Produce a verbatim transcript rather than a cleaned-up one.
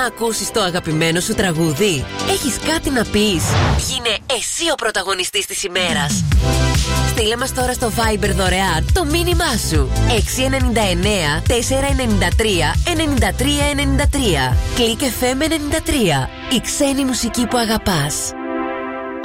Ακούσεις το αγαπημένο σου τραγούδι? Έχεις κάτι να πεις? Γίνε εσύ ο πρωταγωνιστής της ημέρας. Στείλε μας τώρα στο Viber δωρεάν το μήνυμά σου. έξι εννιά εννιά τέσσερα εννιά τρία εννιά τρία εννιά τρία. Κλικ εφ εμ ενενήντα τρία. Η ξένη μουσική που αγαπάς.